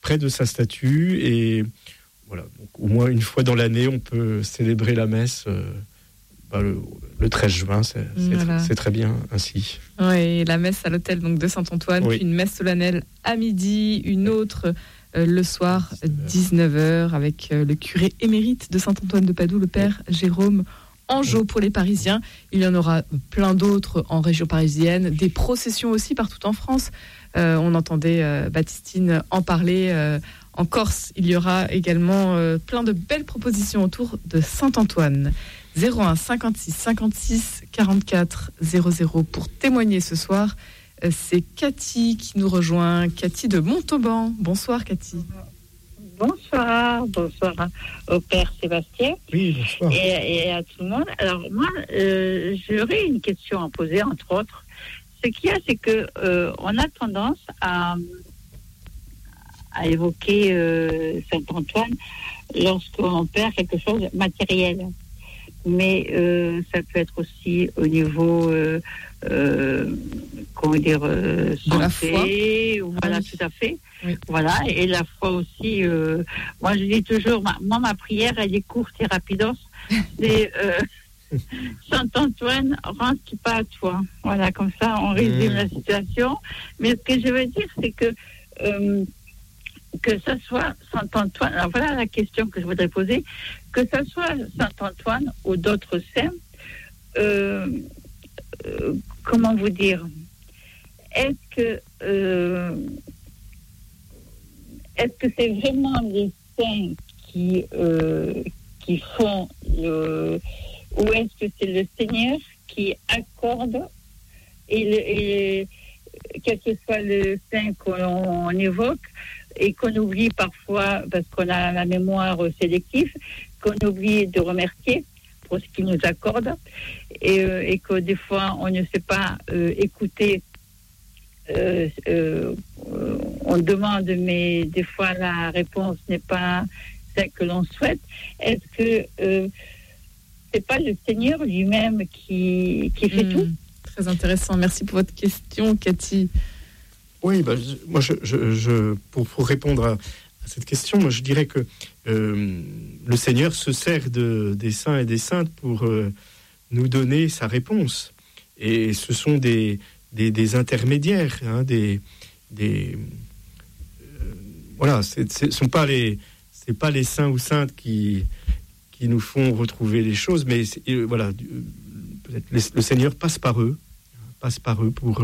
près de sa statue. Et voilà, donc, au moins une fois dans l'année, on peut célébrer la messe le 13 juin. C'est très bien ainsi. Oui, la messe à l'hôtel donc, de Saint-Antoine, puis une messe solennelle à midi, une autre le soir, 19h, avec le curé émérite de Saint-Antoine de Padoue, le père Jérôme Angeau pour les Parisiens. Il y en aura plein d'autres en région parisienne, des processions aussi partout en France. On entendait Baptistine en parler. En Corse, il y aura également plein de belles propositions autour de Saint-Antoine. 01 56 56 44 00 pour témoigner ce soir. C'est Cathy qui nous rejoint. Cathy de Montauban. Bonsoir Cathy. Bonsoir au père Sébastien. Oui, bonsoir. Et à tout le monde. Alors moi, j'aurais une question à poser, entre autres. Ce qu'il y a, c'est que on a tendance à évoquer Saint-Antoine lorsqu'on perd quelque chose de matériel. Mais ça peut être aussi au niveau de la foi. Voilà, tout à fait. Oui. Voilà, et la foi aussi. Moi, je dis toujours, ma prière, elle est courte et rapidos. C'est Saint-Antoine, rentre pas à toi. Voilà, comme ça, on résume la situation. Mais ce que je veux dire, c'est que ça soit Saint-Antoine. Alors voilà la question que je voudrais poser. Que ça soit Saint-Antoine ou d'autres saints, comment vous dire, est-ce que c'est vraiment les saints qui font ou est-ce que c'est le Seigneur qui accorde et quel que soit le saint qu'on évoque et qu'on oublie parfois parce qu'on a la mémoire sélective, qu'on oublie de remercier pour ce qu'il nous accorde et que des fois on ne sait pas écouter. On demande, mais des fois la réponse n'est pas celle que l'on souhaite. Est-ce que c'est pas le Seigneur lui-même qui fait tout? Très intéressant. Merci pour votre question, Cathy. Oui, moi, pour répondre à cette question, moi, je dirais que le Seigneur se sert des saints et des saintes pour nous donner sa réponse. Et ce sont des intermédiaires, hein, voilà, c'est pas les saints ou saintes qui nous font retrouver les choses, mais voilà, peut-être le Seigneur passe par eux pour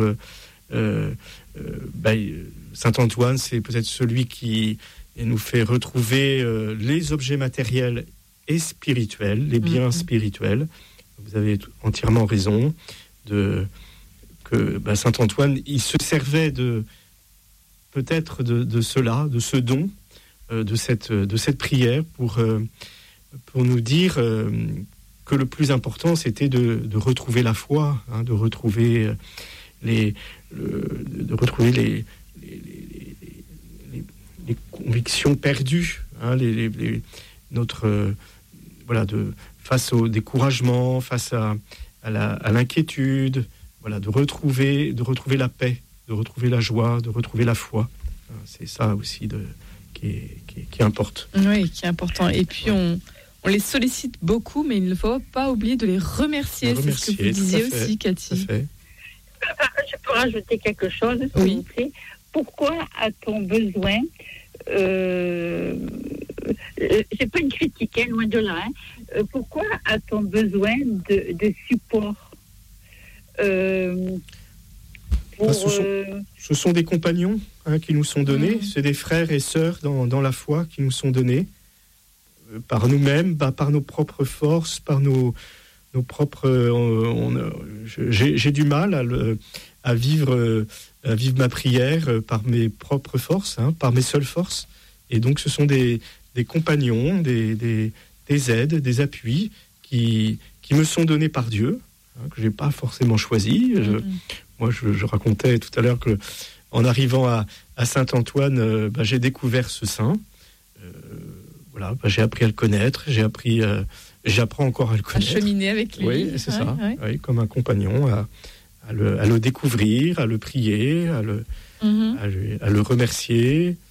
Saint-Antoine, c'est peut-être celui qui nous fait retrouver les objets matériels et spirituels, les biens spirituels. Vous avez entièrement raison que Saint-Antoine, il se servait peut-être de cela, de ce don, de cette prière pour nous dire que le plus important, c'était de retrouver la foi, hein, de retrouver les convictions perdues, hein, face au découragement, face à l'inquiétude, voilà, de retrouver la paix, de retrouver la joie, de retrouver la foi. C'est ça aussi qui importe. Oui, qui est important. Et puis on les sollicite beaucoup, mais il ne faut pas oublier de les remercier. C'est ce que vous disiez aussi, Cathy. Je peux rajouter quelque chose, s'il vous plaît. Pourquoi a-t-on besoin c'est pas une critique, hein, loin de là. Hein. Pourquoi a-t-on besoin de support ce sont des compagnons, hein, qui nous sont donnés. C'est des frères et sœurs dans la foi qui nous sont donnés par nous-mêmes, par nos propres forces, par nos propres. J'ai du mal à vivre ma prière par mes propres forces, hein, par mes seules forces. Et donc, ce sont des compagnons, des aides, des appuis qui me sont donnés par Dieu, hein, que j'ai pas forcément choisi. Moi, je racontais tout à l'heure que, en arrivant à Saint-Antoine, j'ai découvert ce saint. Voilà, j'ai appris à le connaître, j'apprends encore à le connaître. À cheminer avec lui. Oui, c'est ça. Ouais. Oui, comme un compagnon, à le découvrir, à le prier, à le remercier.